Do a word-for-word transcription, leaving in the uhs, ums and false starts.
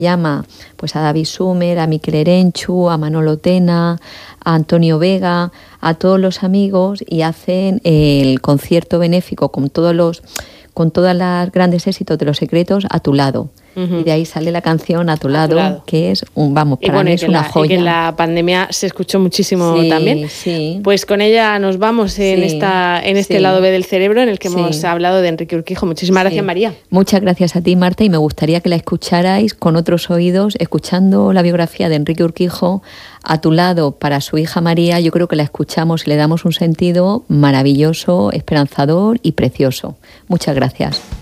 llama pues a David Sumer, a Mikel Erenchu, a Manolo Tena, a Antonio Vega, a todos los amigos, y hacen el concierto benéfico con todos los con todos los grandes éxitos de Los Secretos a tu lado. Uh-huh. Y de ahí sale la canción A tu lado, a tu lado. Que es un, vamos, para bueno, mí es una la, joya. Y que en la pandemia se escuchó muchísimo sí, también. Sí. Pues con ella nos vamos en sí, esta en este sí. lado B del cerebro, en el que sí. hemos hablado de Enrique Urquijo. Muchísimas sí. gracias, María. Muchas gracias a ti, Marta, y me gustaría que la escucharais con otros oídos, escuchando la biografía de Enrique Urquijo A tu lado para su hija María. Yo creo que la escuchamos y le damos un sentido maravilloso, esperanzador y precioso. Muchas gracias.